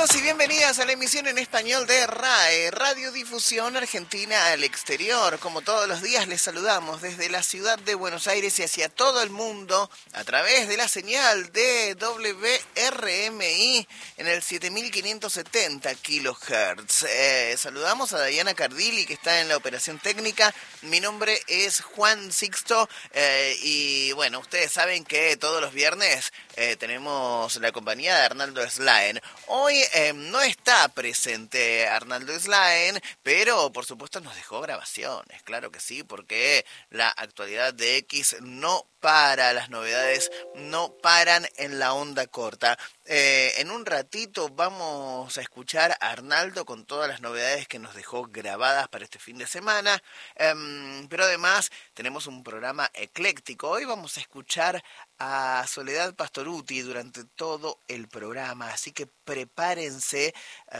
Bienvenidos y bienvenidas a la emisión en español de RAE, Radiodifusión Argentina al Exterior. Como todos los días les saludamos desde la ciudad de Buenos Aires y hacia todo el mundo a través de la señal de WRMI en el 7570 kHz. Saludamos a Diana Cardilli, que está en la operación técnica. Mi nombre es Juan Sixto y bueno, ustedes saben que todos los viernes tenemos la compañía de Arnaldo Slaen. Hoy no está presente Arnaldo Slaen, pero por supuesto nos dejó grabaciones, claro que sí, porque la actualidad de X no para, las novedades no paran en la onda corta. En un ratito vamos a escuchar a Arnaldo con todas las novedades que nos dejó grabadas para este fin de semana, pero además tenemos un programa ecléctico. Hoy vamos a escuchar a Soledad Pastorutti durante todo el programa, así que prepárense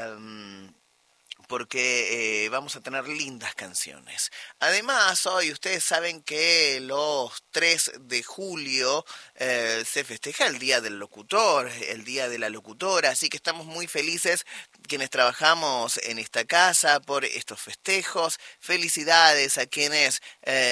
porque vamos a tener lindas canciones. Además, hoy ustedes saben que los 3 de julio se festeja el Día del Locutor, el Día de la Locutora, así que estamos muy felices quienes trabajamos en esta casa por estos festejos. Felicidades a quienes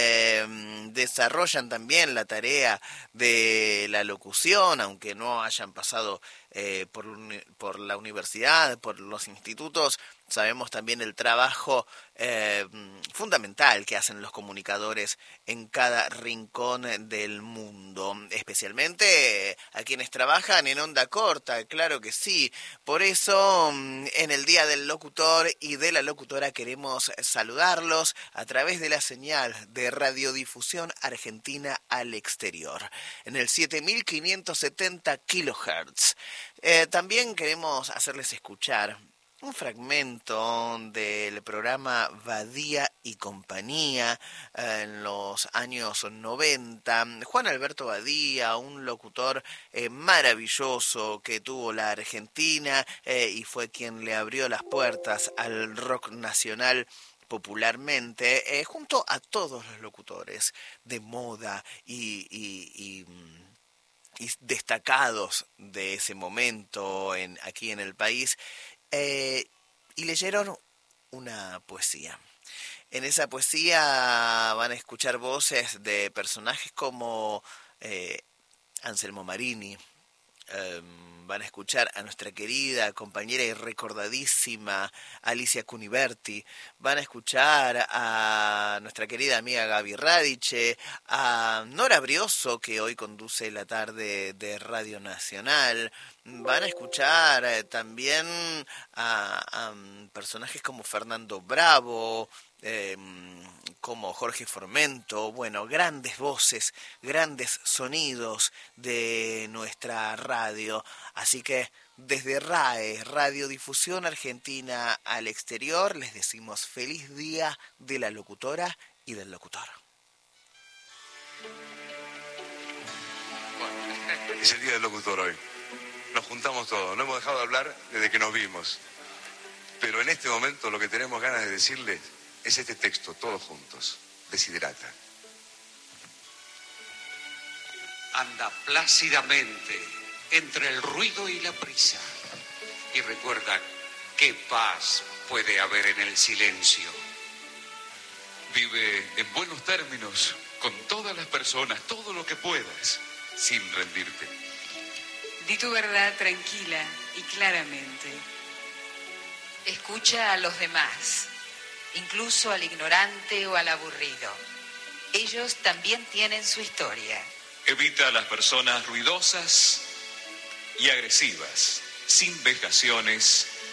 desarrollan también la tarea de la locución, aunque no hayan pasado por la universidad, por los institutos. Sabemos también el trabajo fundamental que hacen los comunicadores en cada rincón del mundo, especialmente a quienes trabajan en onda corta, claro que sí. Por eso, en el Día del Locutor y de la Locutora queremos saludarlos a través de la señal de Radiodifusión Argentina al Exterior, en el 7570 kHz. También queremos hacerles escuchar un fragmento del programa Badía y Compañía en los años 90. Juan Alberto Badía, un locutor maravilloso que tuvo la Argentina y fue quien le abrió las puertas al rock nacional popularmente, junto a todos los locutores de moda y destacados de ese momento aquí en el país. Y leyeron una poesía. En esa poesía van a escuchar voces de personajes como Anselmo Marini. Van a escuchar a nuestra querida compañera y recordadísima Alicia Cuniverti. Van a escuchar a nuestra querida amiga Gaby Radiche, a Nora Brioso, que hoy conduce la tarde de Radio Nacional. Van a escuchar también a personajes como Fernando Bravo, como Jorge Formento. Bueno, grandes voces, grandes sonidos de nuestra radio. Así que desde RAE, Radiodifusión Argentina al Exterior, les decimos feliz día de la locutora y del locutor. Bueno, es el día del locutor hoy. Nos juntamos todos, no hemos dejado de hablar desde que nos vimos. Pero en este momento lo que tenemos ganas de decirles es este texto, todos juntos. Desiderata. Anda plácidamente entre el ruido y la prisa. Y recuerda qué paz puede haber en el silencio. Vive en buenos términos con todas las personas, todo lo que puedas, sin rendirte. Di tu verdad tranquila y claramente. Escucha a los demás, incluso al ignorante o al aburrido. Ellos también tienen su historia. Evita a las personas ruidosas y agresivas, sin vejaciones